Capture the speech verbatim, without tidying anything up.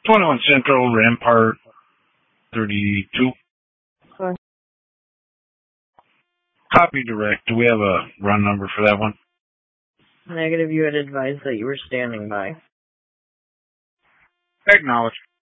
twenty-one Central, Rampart, thirty-two. Okay. Copy direct. Do we have a run number for that one? Negative, you had advised that you were standing by. Acknowledge.